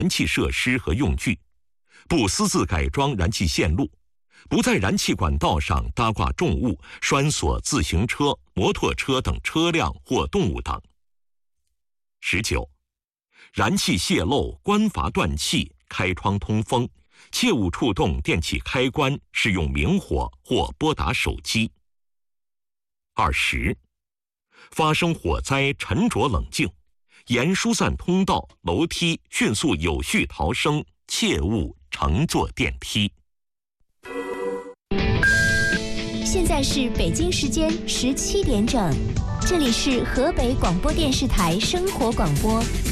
燃气设施和用具，不私自改装燃气线路，不在燃气管道上搭挂重物、拴锁自行车、摩托车等车辆或动物等。19、燃气泄漏、关阀断气、开窗通风，切勿触动电器开关，使用明火或拨打手机。20、发生火灾沉着冷静，沿疏散通道、楼梯迅速有序逃生，切勿乘坐电梯。 现在是北京时间17点整，这里是河北广播电视台生活广播